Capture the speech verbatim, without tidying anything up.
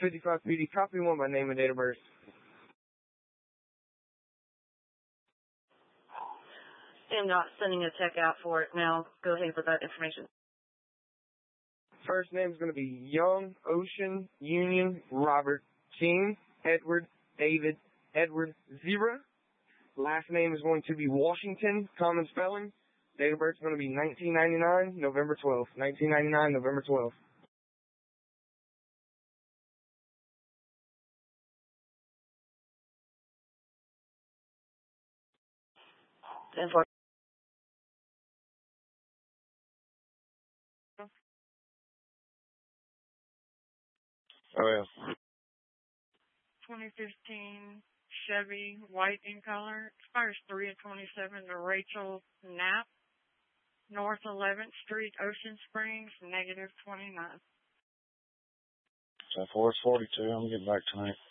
fifty-five P D, copy one by name and date of birth. I'm not sending a tech out for it now. Go ahead with that information. First name is going to be Young, Ocean, Union, Robert, King, Edward, David, Edward, Zebra. Last name is going to be Washington, common spelling. Date of birth is going to be nineteen ninety-nine, November twelfth. nineteen ninety-nine, November twelfth. ten four. Oh, yeah. twenty fifteen Chevy, white in color. Expires three of twenty-seven to Rachel Knapp, North eleventh Street, Ocean Springs, negative twenty-nine. So four is forty-two. I'm getting back tonight.